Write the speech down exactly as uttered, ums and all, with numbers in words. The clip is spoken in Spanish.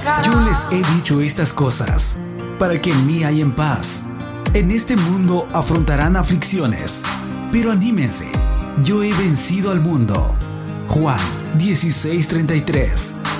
Yo les he dicho estas cosas para que en mí hayan paz. En este mundo afrontarán aflicciones, pero anímense, yo he vencido al mundo. Juan dieciséis treinta y tres.